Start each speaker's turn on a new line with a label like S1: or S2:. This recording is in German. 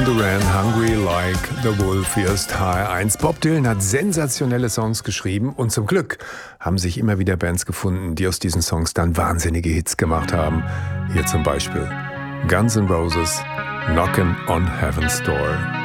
S1: Duran, Hungry Like the Wolf, hier ist HR1. Bob Dylan hat sensationelle Songs geschrieben und zum Glück haben sich immer wieder Bands gefunden, die aus diesen Songs dann wahnsinnige Hits gemacht haben. Hier zum Beispiel Guns N' Roses, Knockin' on Heaven's Door.